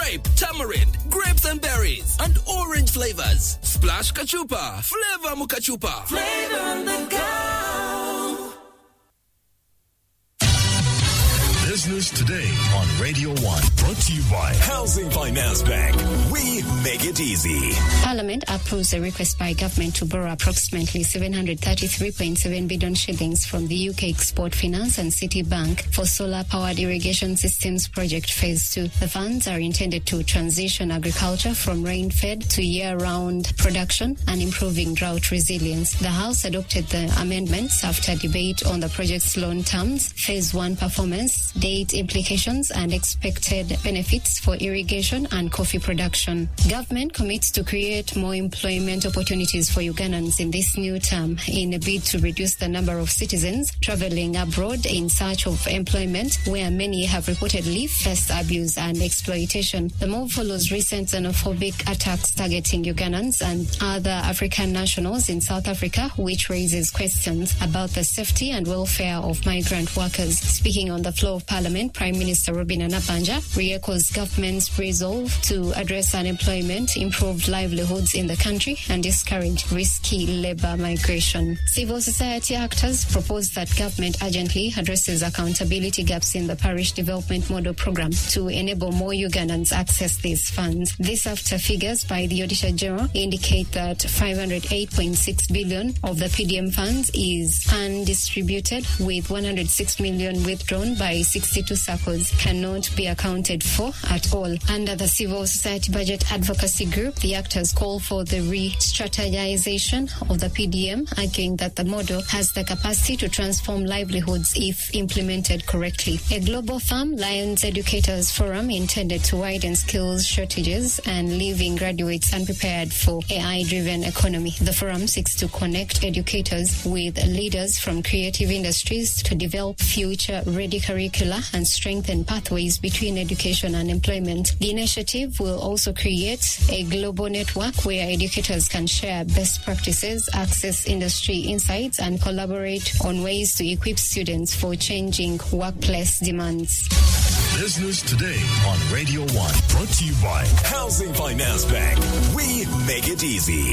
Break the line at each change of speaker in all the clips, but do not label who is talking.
grape, tamarind, grapes and berries, and orange flavors. Splash Kachupa, flavor Mukachupa. Flavor on the go.
Business Today on Radio 1. Brought to you by Housing Finance Bank. We make it easy.
Parliament approves a request by government to borrow approximately 733.7 billion shillings from the UK Export Finance and Citibank for solar-powered irrigation systems project phase 2. The funds are intended to transition agriculture from rain-fed to year-round production and improving drought resilience. The House adopted the amendments after debate on the project's loan terms, phase 1 performance, date implications and expected benefits for irrigation and coffee production. Government commits to create more employment opportunities for Ugandans in this new term in a bid to reduce the number of citizens traveling abroad in search of employment, where many have reportedly faced abuse and exploitation. The move follows recent xenophobic attacks targeting Ugandans and other African nationals in South Africa, which raises questions about the safety and welfare of migrant workers. Speaking on the floor of Parliament, Prime Minister Robin Anabanja re-echoes government's resolve to address unemployment, improve livelihoods in the country, and discourage risky labour migration. Civil society actors propose that government urgently addresses accountability gaps in the Parish Development Model Programme to enable more Ugandans access these funds. This after figures by the Auditor General indicate that 508.6 billion of the PDM funds is undistributed, with 106 million withdrawn by 62 circles cannot be accounted for at all. Under the Civil Society Budget Advocacy Group, the actors call for the re-strategization of the PDM, arguing that the model has the capacity to transform livelihoods if implemented correctly. A global firm, Lions Educators Forum, intended to widen skills shortages and leaving graduates unprepared for AI-driven economy. The forum seeks to connect educators with leaders from creative industries to develop future-ready curricula and strengthen pathways between education and employment. The initiative will also create a global network where educators can share best practices, access industry insights, and collaborate on ways to equip students for changing workplace demands.
Business Today on Radio 1. Brought to you by Housing Finance Bank. We make it easy.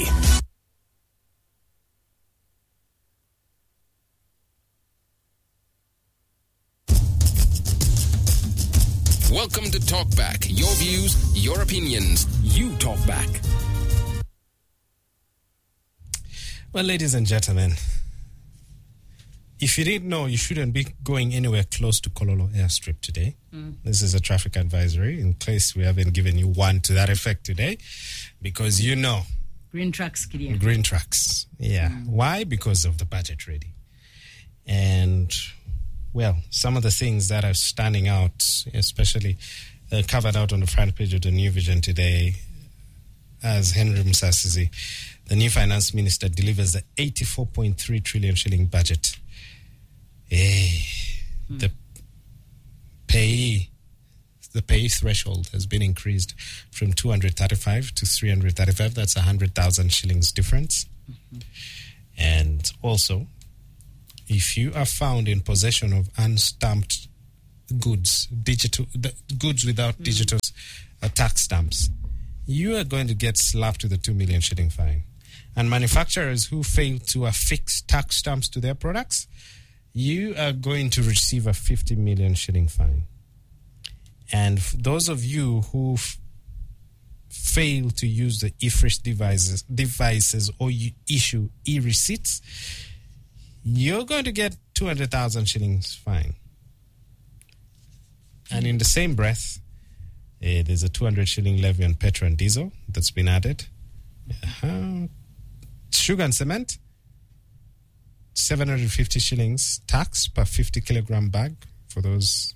Welcome to Talkback. Your views, your opinions. You talk back.
Well, ladies and gentlemen, if you didn't know, you shouldn't be going anywhere close to Kololo Airstrip today. This is a traffic advisory in case we haven't given you one to that effect today, because you know.
Green trucks, clear.
Green trucks, yeah. Why? Because of the budget ready. And well, some of the things that are standing out, especially covered out on the front page of the New Vision today, as Henry Musasizi, the new finance minister, delivers the 84.3 trillion shilling budget. The pay threshold has been increased from 235 to 335. That's 100,000 shillings difference. And also, if you are found in possession of unstamped goods, goods without digital tax stamps, you are going to get slapped with a 2 million shilling fine. And manufacturers who fail to affix tax stamps to their products, you are going to receive a 50 million shilling fine. And those of you who fail to use the e-fresh devices or you issue e-receipts, you're going to get 200,000 shillings fine. And in the same breath, there's a 200 shilling levy on petrol and diesel that's been added. Sugar and cement, 750 shillings tax per 50 kilogram bag for those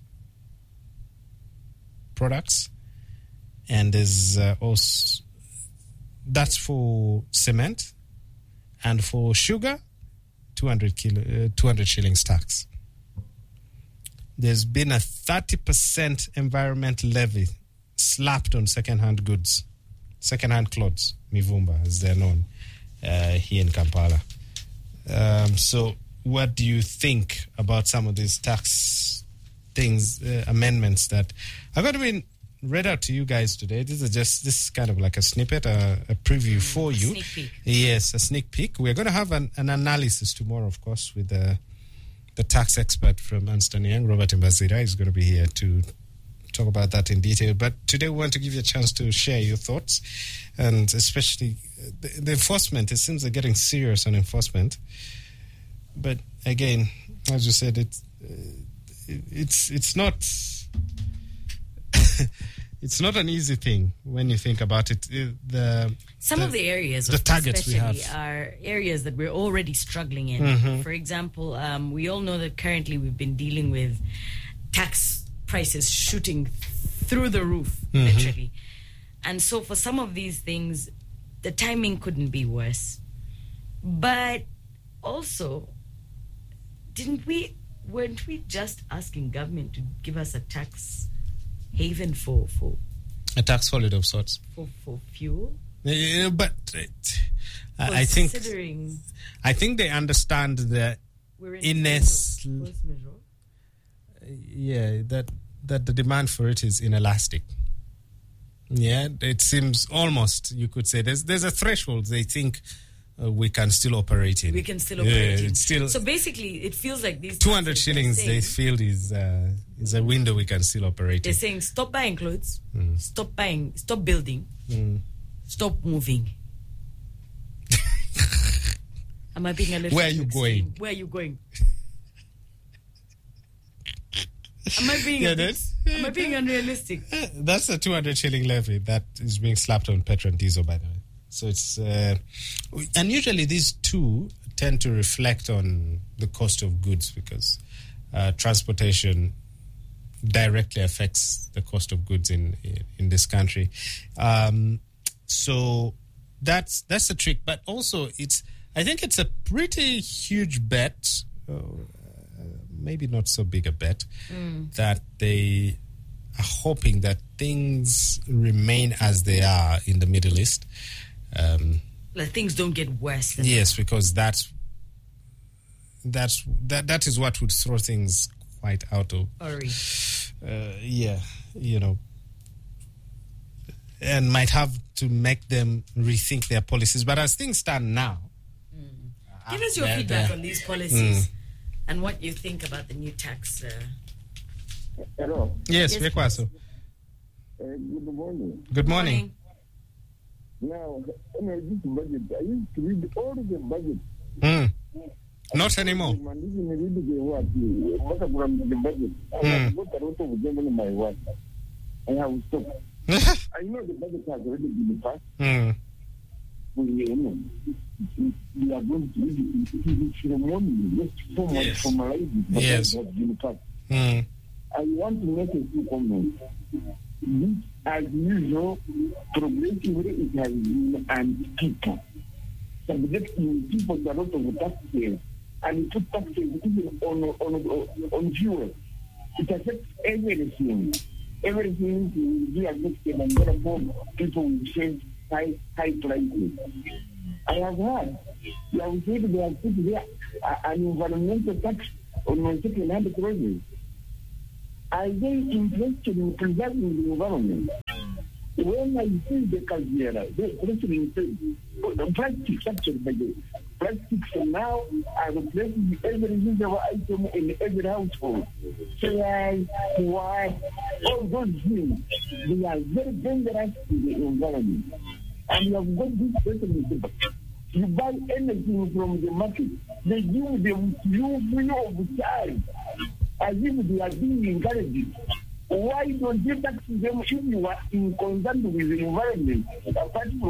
products. And there's also, that's for cement. And for sugar, 200 shillings tax. There's been a 30% environmental levy slapped on second-hand goods, second-hand clothes, Mivumba, as they're known here in Kampala. So what do you think about some of these tax things, amendments that are going to be read out to you guys today. This is kind of like a snippet, a preview for you.
Sneak peek.
Yes, a sneak peek. We're going to have an analysis tomorrow, of course, with the tax expert from Ernst & Young, Robert Mbazira. He's going to be here to talk about that in detail. But today we want to give you a chance to share your thoughts, and especially the enforcement. It seems they're getting serious on enforcement. But again, as you said, it's not it's not an easy thing when you think about it.
Some of the areas,
the targets we have,
are areas that we're already struggling in. For example, we all know that currently we've been dealing with tax prices shooting through the roof, literally. And so for some of these things, the timing couldn't be worse. But also, weren't we just asking government to give us a tax haven for
a tax holiday of sorts
for fuel?
But I think they understand the inness. Yeah, that the demand for it is inelastic. Yeah, it seems almost, you could say, there's a threshold they think we can still operate in.
We can still operate in.
Still,
so basically, it feels like these
200 shillings they feel is a window we can still operate
they're
in.
saying stop buying clothes, stop building, stop moving. Am I being a little
Where are you going?
Where are you going? Am I being unrealistic?
That's a 200 shilling levy that is being slapped on petrol and diesel, by the way. So it's and usually these two tend to reflect on the cost of goods, because transportation directly affects the cost of goods in this country. So that's the trick. But also, I think it's a pretty huge bet. Maybe not so big a bet, that they are hoping that things remain as they are in the Middle East.
Like things don't get worse.
Yes, because that is what would throw things quite out of. And might have to make them rethink their policies. But as things stand now,
give us your feedback on these policies. And what you think about the new tax?
Hello.
Yes, Wekwaso.
Good morning.
Good morning.
Now, this budget, I used to read all the budget.
Not anymore.
I have got a lot of them in my work. I have stopped. I know the budget has already been passed. We are going to read it ceremonially, just so much formalized.
Yes.
I want to make a few comments. This, as usual, progressively it has been anti-people. Subjecting people to a lot of taxes, and put taxes even on fuel. It affects everything. Everything will be affected, and therefore people will save high prices. I have heard they have said they have put there an environmental tax on second-hand clothes. Are they interested in preserving the environment? When I see the Kaziera, the president said, the plastics, actually, by the plastics now are replacing every usable item in every household. Chairs, what, all those things, they are very dangerous to the environment. And you have got this person. You buy anything from the market, they give them you free of charge, as if they are being encouraged. Why don't you tax them if you are in concern with the environment, apart from